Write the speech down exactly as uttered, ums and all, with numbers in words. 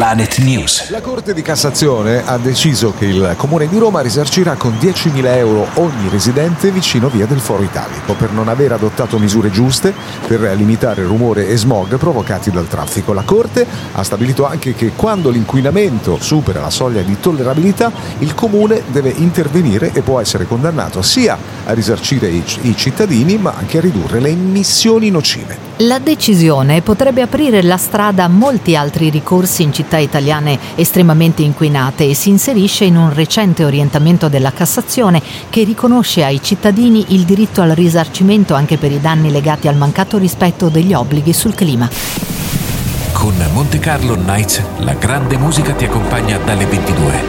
Planet News. La Corte di Cassazione ha deciso che il Comune di Roma risarcirà con diecimila euro ogni residente vicino via del Foro Italico per non aver adottato misure giuste per limitare rumore e smog provocati dal traffico. La Corte ha stabilito anche che quando l'inquinamento supera la soglia di tollerabilità, il Comune deve intervenire e può essere condannato sia a risarcire i, i cittadini ma anche a ridurre le emissioni nocive. La decisione potrebbe aprire la strada a molti altri ricorsi in città italiane estremamente inquinate e si inserisce in un recente orientamento della Cassazione che riconosce ai cittadini il diritto al risarcimento anche per i danni legati al mancato rispetto degli obblighi sul clima. Con Monte Carlo Nights, la grande musica ti accompagna dalle ventidue.